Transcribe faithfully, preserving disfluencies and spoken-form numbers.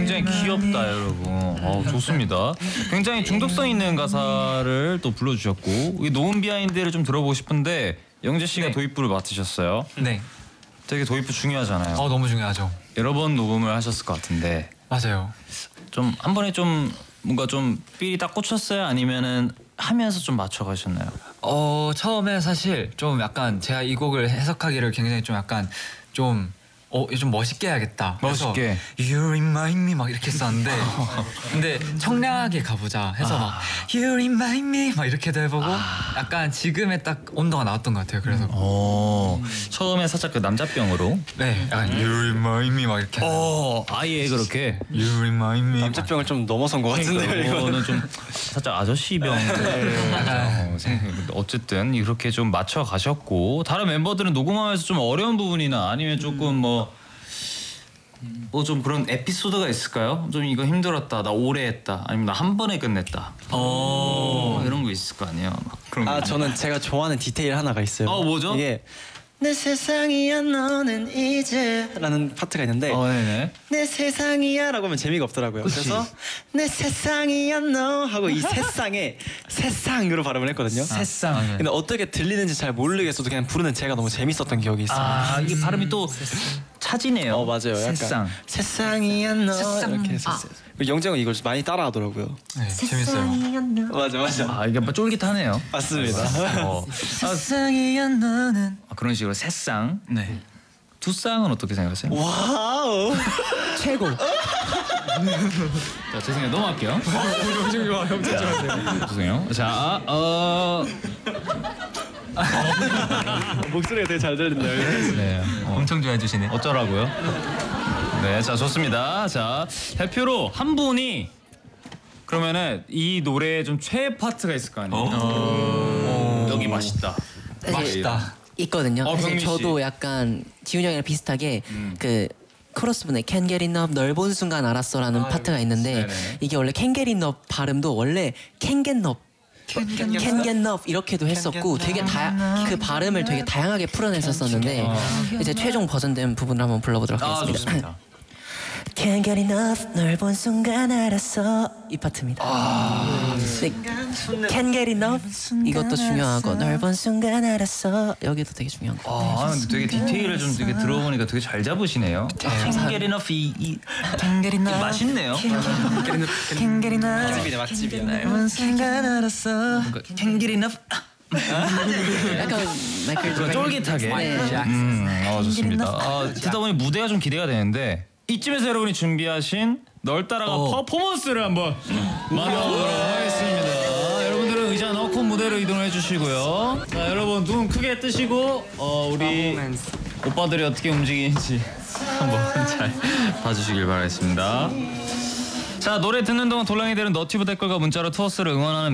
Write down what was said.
굉장히 귀엽다 여러분. 어, 좋습니다. 굉장히 중독성 있는 가사를 또 불러주셨고 이 녹음 비하인드를 좀 들어보고 싶은데 영재 씨가 네. 도입부를 맡으셨어요. 네. 되게 도입부 중요하잖아요. 어 너무 중요하죠. 여러 번 녹음을 하셨을 것 같은데 맞아요. 좀 한 번에 좀 뭔가 좀 삘이 딱 꽂혔어요? 아니면은 하면서 좀 맞춰가셨나요? 어 처음에 사실 좀 약간 제가 이 곡을 해석하기를 굉장히 좀 약간 좀 어, 좀 멋있게 해야겠다. 그래서 멋있게. You remind me 막 이렇게 했었는데 근데 청량하게 가보자 해서 막 You remind me 막 이렇게도 해보고 약간 지금의 딱 온도가 나왔던 것 같아요. 그래서 어 처음에 살짝 그 남자병으로. 네 약간 You remind me 막 이렇게 어 아예 그렇게. You remind me 남자병을 좀 넘어선 것 같은데요. 이거는. 이거는 좀 살짝 아저씨병. 어, 생각했는데 어쨌든 이렇게 좀 맞춰 가셨고 다른 멤버들은 녹음하면서 좀 어려운 부분이나 아니면 조금 뭐 뭐 좀 그런 에피소드가 있을까요? 좀 이거 힘들었다, 나 오래 했다, 아니면 나 한 번에 끝냈다. 어 이런 거 있을 거 아니에요. 막 그런 거. 아 저는 제가 좋아하는 디테일 하나가 있어요. 어, 뭐죠? 이게 내 세상이야 너는 이제라는 파트가 있는데 어 네네. 내 세상이야라고 하면 재미가 없더라고요. 그치. 그래서 내 세상이야 너 하고 이 세상에 세상으로 발음을 했거든요. 새싹. 근데 어떻게 들리는지 잘 모르겠어도 그냥 부르는 제가 너무 재밌었던 기억이 있어요. 아 이게 발음이 또 차지네요. 어 맞아요. 약간 새싹. 세상이야 너 이렇게 해서 영재 형이 이걸 많이 따라하더라고요. 네, 재밌어요. 맞아 맞아. 아 이게 뭐 쫄깃하네요. 맞습니다. 어. 세상이야 너는 아, 그런 식으로 새쌍. 네. 두 쌍은 어떻게 생각하세요? 와우. 최고. 자 죄송해요 넘어갈게요. 죄송해요. 자 어. 목소리가 되게 잘 들리네요. 네. 어, 엄청 좋아해 주시네. 어쩌라고요? 네, 자 좋습니다. 자 대표로 한 분이 그러면은 이 노래에 좀 최애 파트가 있을 거 아니에요. 여기 맛있다. 사실 맛있다. 있거든요. 어, 사실 경민 씨. 저도 약간 지훈 형이랑 비슷하게 음. 그 코러스 분에 Can't Get Enough 널 본 순간 알았어라는 파트가 있는데 네네. 이게 원래 Can't Get Enough 발음도 원래 Can't Get Enough Can't Get Enough 이렇게도 했었고 되게 다 그 발음을 되게 다양하게 풀어냈었었는데 이제 최종 버전된 부분을 한번 불러보도록 아 하겠습니다. 좋습니다. Can't get enough 널 본 순간 알았어 이 파트입니다. 네, Can't get enough 이것도 중요하고 널 본 순간 알았어 여기도 되게 중요한 거. 아 근데 되게 디테일을 좀 되게 들어보니까 되게 잘 잡으시네요. 캔게리너 이 캔게리너 맛있네요. 캥게리나 맛집이네 맛집이야. 온 순간 알았어. 캔게리너 약간 마이클 그런 쫄깃하게. 네. 음, 아 좋습니다. 아, 듣다 보니 무대가 좀 기대가 되는데 이쯤에서 여러분이 준비하신 널 따라가 퍼포먼스를 한번 만나보도록 하겠습니다. 여러분들은 의자 넣고 무대로 이동해 주시고요. 자 여러분 눈 크게 뜨시고 어, 우리 오빠들이 어떻게 움직이는지 한번 잘 봐주시길 바라겠습니다. 자 노래 듣는 동안 돌랑이들은 너튜브 댓글과 문자로 투어스를 응원하는